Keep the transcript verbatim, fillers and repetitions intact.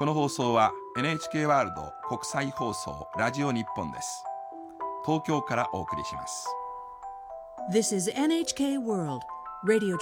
この放送は エヌエイチケー ワールド国際放送ラジオ日本です。東京からお送りします。 This is エヌエイチケー World Radio